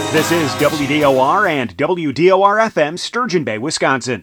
This is WDOR and WDOR-FM, Sturgeon Bay, Wisconsin.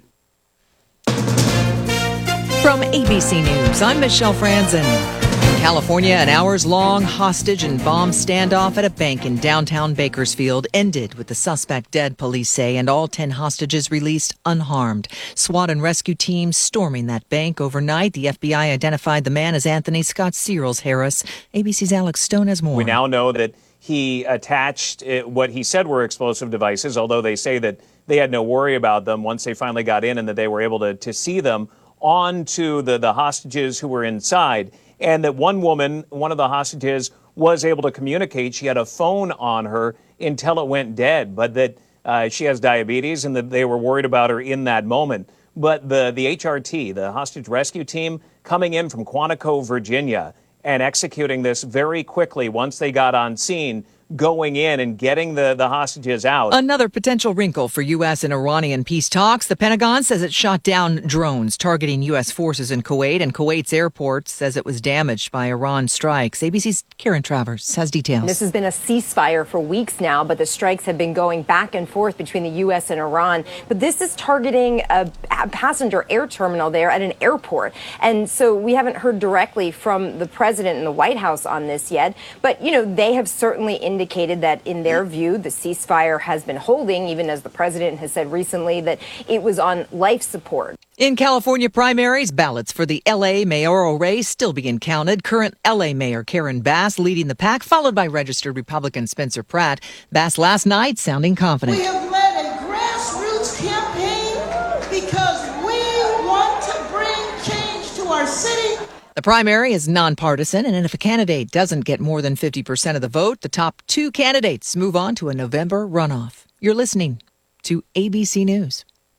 From ABC News, I'm Michelle Franzen. In California, an hours-long hostage and bomb standoff at a bank in downtown Bakersfield ended with the suspect dead, police say, and all 10 hostages released unharmed. SWAT and rescue teams storming that bank overnight. The FBI identified the man as Anthony Scott Searles Harris. ABC's Alex Stone has more. We now know that he attached what he said were explosive devices, although they say that they had no worry about them once they finally got in and that they were able to see them onto the hostages who were inside. And that one woman, one of the hostages, was able to communicate. She had a phone on her until it went dead, but that she has diabetes and that they were worried about her in that moment. But the HRT, the hostage rescue team, coming in from Quantico, Virginia, and executing this very quickly once they got on scene, going in and getting the hostages out. Another potential wrinkle for U.S. and Iranian peace talks. The Pentagon says it shot down drones targeting U.S. forces in Kuwait, and Kuwait's airport says it was damaged by Iran strikes. ABC's Karen Travers has details. This has been a ceasefire for weeks now, but the strikes have been going back and forth between the U.S. and Iran. But this is targeting a passenger air terminal there at an airport. And so we haven't heard directly from the president and the White House on this yet. But, you know, they have certainly indicated that in their view, the ceasefire has been holding, even as the president has said recently that it was on life support. In California primaries, ballots for the L.A. mayoral race still being counted. Current L.A. Mayor Karen Bass leading the pack, followed by registered Republican Spencer Pratt. Bass last night sounding confident. We have led a grassroots campaign because we want to bring change to our city. The primary is nonpartisan, and if a candidate doesn't get more than 50% of the vote, the top two candidates move on to a November runoff. You're listening to ABC News.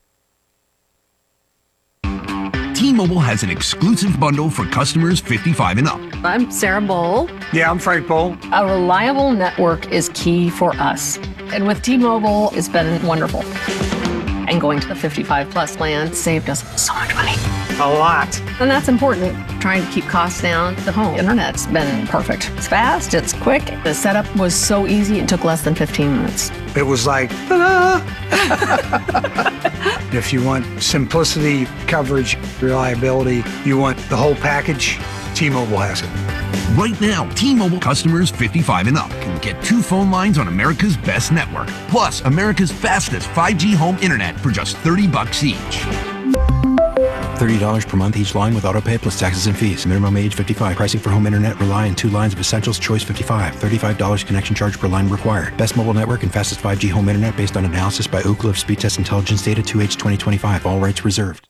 T-Mobile has an exclusive bundle for customers 55 and up. I'm Sarah Bowl. Yeah, I'm Frank Bowl. A reliable network is key for us. And with T-Mobile, it's been wonderful. And going to the 55 plus plan saved us so much money. A lot. And that's important. Trying to keep costs down. The home internet's been perfect. It's fast, it's quick. The setup was so easy, it took less than 15 minutes. It was like, ta-da! If you want simplicity, coverage, reliability, you want the whole package, T-Mobile has it. Right now, T-Mobile customers 55 and up can get 2 phone lines on America's best network, plus America's fastest 5G home internet for just $30 each. $30 per month each line with autopay plus taxes and fees. Minimum age 55. Pricing for home internet rely on 2 lines of Essentials Choice 55. $35 connection charge per line required. Best mobile network and fastest 5G home internet based on analysis by Ookla of Speed Test Intelligence data 2H 2025. All rights reserved.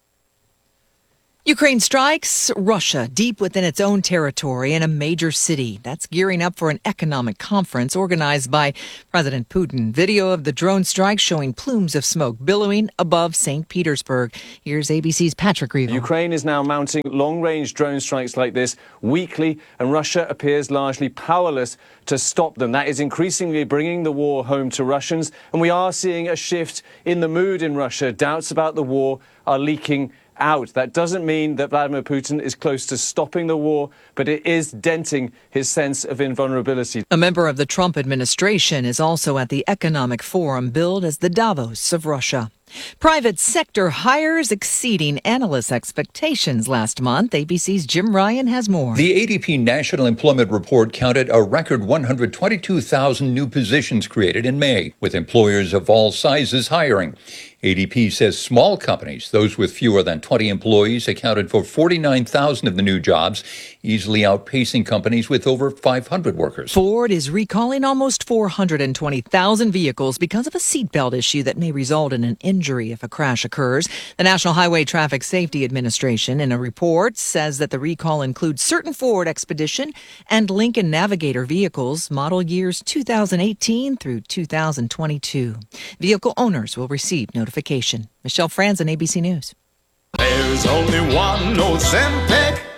Ukraine strikes Russia deep within its own territory in a major city. That's gearing up for an economic conference organized by President Putin. Video of the drone strike showing plumes of smoke billowing above St. Petersburg. Here's ABC's Patrick Reevell. Ukraine is now mounting long-range drone strikes like this weekly, and Russia appears largely powerless to stop them. That is increasingly bringing the war home to Russians, and we are seeing a shift in the mood in Russia. Doubts about the war are leaking out. That doesn't mean that Vladimir Putin is close to stopping the war, but it is denting his sense of invulnerability. A member of the Trump administration is also at the economic forum billed as the Davos of Russia. Private sector hires exceeding analysts' expectations last month. ABC's Jim Ryan has more. The ADP National Employment Report counted a record 122,000 new positions created in May, with employers of all sizes hiring. ADP says small companies, those with fewer than 20 employees, accounted for 49,000 of the new jobs, easily outpacing companies with over 500 workers. Ford is recalling almost 420,000 vehicles because of a seatbelt issue that may result in an injury if a crash occurs. The National Highway Traffic Safety Administration, in a report, says that the recall includes certain Ford Expedition and Lincoln Navigator vehicles, model years 2018 through 2022. Vehicle owners will receive notification. Michelle Franzen, ABC News. There's only one Ozempic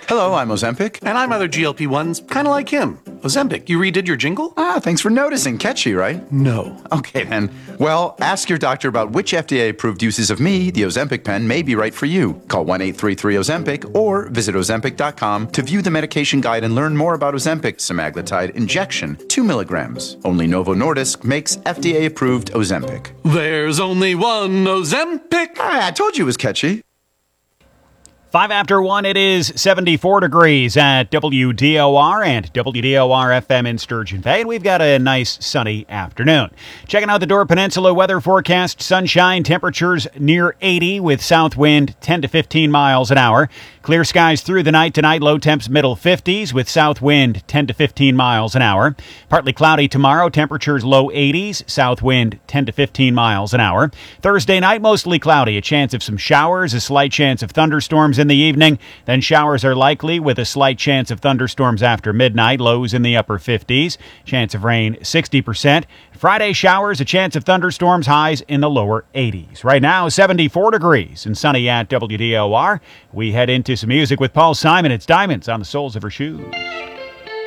Hello, I'm Ozempic. And I'm other GLP-1s, kind of like him. Ozempic, you redid your jingle? Thanks for noticing. Catchy, right? No. Okay, then. Well, ask your doctor about which FDA-approved uses of me, the Ozempic pen, may be right for you. Call 1-833-OZEMPIC or visit Ozempic.com to view the medication guide and learn more about Ozempic semaglutide injection, 2 milligrams. Only Novo Nordisk makes FDA-approved Ozempic. There's only one Ozempic. I told you it was catchy. 5 after 1, it is 74 degrees at WDOR and WDOR-FM in Sturgeon Bay, and we've got a nice sunny afternoon. Checking out the Door Peninsula weather forecast, sunshine, temperatures near 80 with south wind 10 to 15 miles an hour. Clear skies through the night tonight, low temps middle 50s with south wind 10 to 15 miles an hour. Partly cloudy tomorrow, temperatures low 80s, south wind 10 to 15 miles an hour. Thursday night, mostly cloudy, a chance of some showers, a slight chance of thunderstorms in the evening. Then showers are likely with a slight chance of thunderstorms after midnight, lows in the upper 50s. Chance of rain 60%. Friday showers, a chance of thunderstorms, highs in the lower 80s. Right now, 74 degrees and sunny at WDOR. We head into some music with Paul Simon. It's Diamonds on the Soles of Her Shoes.